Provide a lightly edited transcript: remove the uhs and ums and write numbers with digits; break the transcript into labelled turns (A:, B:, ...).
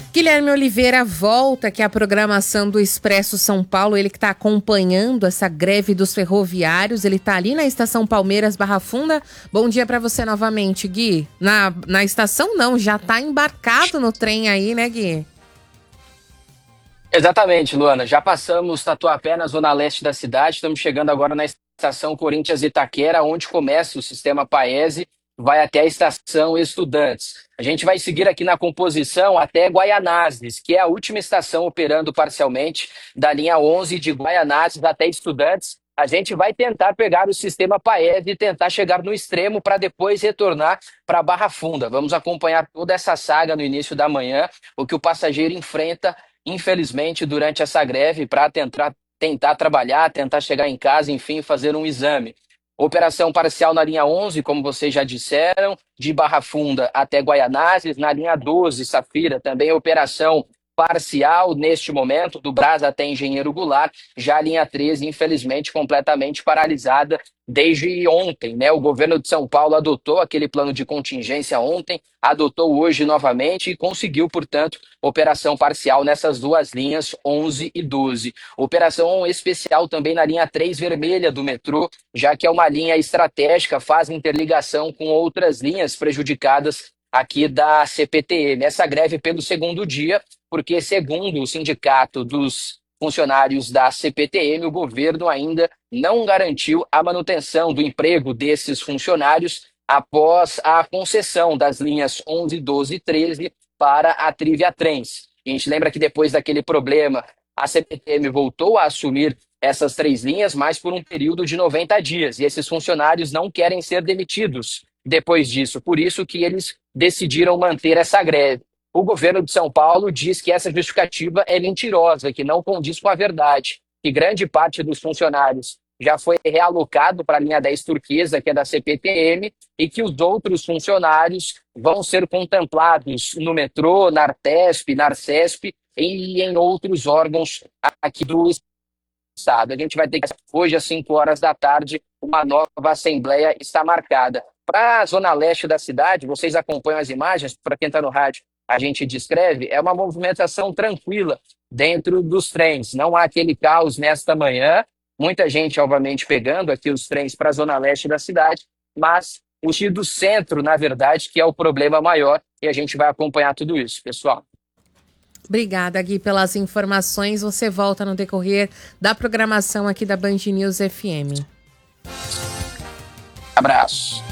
A: Guilherme Oliveira volta aqui à programação do Expresso São Paulo, ele que está acompanhando essa greve dos ferroviários, ele está ali na estação Palmeiras Barra Funda. Bom dia para você novamente, Gui. Na estação não, já está embarcado no trem aí, né, Gui?
B: Exatamente, Luana. Já passamos Tatuapé, na zona leste da cidade. Estamos chegando agora na estação Corinthians Itaquera, onde começa o sistema Paese, vai até a estação Estudantes. A gente vai seguir aqui na composição até Guaianazes, que é a última estação operando parcialmente da linha 11 de Guaianazes até Estudantes. A gente vai tentar pegar o sistema Paese e tentar chegar no extremo para depois retornar para Barra Funda. Vamos acompanhar toda essa saga no início da manhã, o que o passageiro enfrenta infelizmente, durante essa greve, para tentar trabalhar, tentar chegar em casa, enfim, fazer um exame. Operação parcial na linha 11, como vocês já disseram, de Barra Funda até Guaianazes. Na linha 12, Safira, também operação parcial neste momento, do Brás até Engenheiro Goulart. Já a linha 13, infelizmente, completamente paralisada desde ontem, né? O governo de São Paulo adotou aquele plano de contingência ontem, adotou hoje novamente e conseguiu, portanto, operação parcial nessas duas linhas, 11 e 12. Operação especial também na linha 3 vermelha do metrô, já que é uma linha estratégica, faz interligação com outras linhas prejudicadas aqui da CPTM. Essa greve pelo segundo dia, porque, segundo o sindicato dos funcionários da CPTM, o governo ainda não garantiu a manutenção do emprego desses funcionários após a concessão das linhas 11, 12 e 13 para a Trivia Trens. A gente lembra que depois daquele problema, a CPTM voltou a assumir essas três linhas, mas por um período de 90 dias. E esses funcionários não querem ser demitidos depois disso. Por isso que eles decidiram manter essa greve. O governo de São Paulo diz que essa justificativa é mentirosa, que não condiz com a verdade, que grande parte dos funcionários já foi realocado para a linha 10 turquesa, que é da CPTM, e que os outros funcionários vão ser contemplados no metrô, na Artesp, na Arcesp e em outros órgãos aqui do Estado. A gente vai ter que, hoje às 5 horas da tarde, uma nova assembleia está marcada. Para a zona leste da cidade, vocês acompanham as imagens, para quem está no rádio, a gente descreve, é uma movimentação tranquila dentro dos trens. Não há aquele caos nesta manhã, muita gente, obviamente, pegando aqui os trens para a zona leste da cidade, mas o do centro, na verdade, que é o problema maior, e a gente vai acompanhar tudo isso, pessoal.
A: Obrigada, Gui, pelas informações. Você volta no decorrer da programação aqui da Band News FM.
B: Abraço.